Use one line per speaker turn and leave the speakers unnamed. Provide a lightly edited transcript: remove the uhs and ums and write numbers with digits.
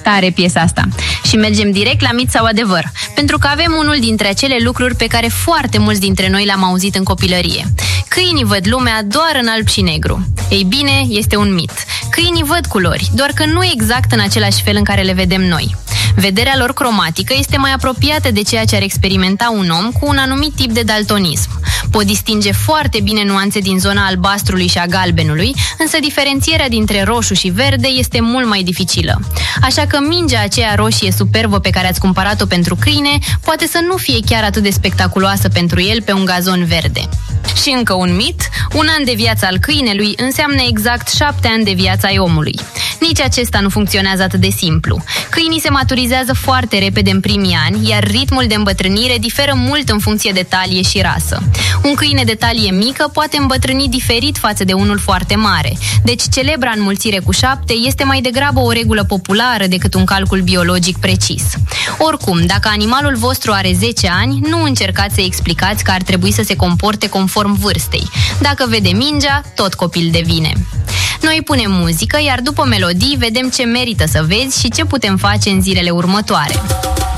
tare piesa asta. Și mergem direct la mit sau adevăr, pentru că avem unul dintre acele lucruri pe care foarte mulți dintre noi le-am auzit în copilărie. Câinii văd lumea doar în alb și negru. Ei bine, este un mit. Câinii văd culori, doar că nu exact în același fel în care le vedem noi. Vederea lor cromatică este mai apropiată de ceea ce ar experimenta un om cu un anumit tip de daltonism. Pot distinge foarte bine nuanțe din zona albastrului și a galbenului, însă diferențierea dintre roșu și verde este mult mai dificilă. Așa că mingea aceea roșie superbă pe care ați cumpărat-o pentru câine poate să nu fie chiar atât de spectaculoasă pentru el pe un gazon verde. Și încă un mit, un an de viață al câinelui înseamnă exact 7 ani de viață ai omului. Nici acesta nu funcționează atât de simplu. Câinii se maturizează foarte repede în primii ani, iar ritmul de îmbătrânire diferă mult în funcție de talie și rasă. Un câine de talie mică poate îmbătrâni diferit față de unul foarte mare, deci celebra înmulțire cu 7 este mai degrabă o regulă populară decât un calcul biologic precis. Oricum, dacă animalul vostru are 10 ani, nu încercați să explicați că ar trebui să se comporte conform vârstei. Dacă vede mingea, tot copil devine. Noi punem muzică, iar după melodii vedem ce merită să vezi și ce putem face în zilele următoare.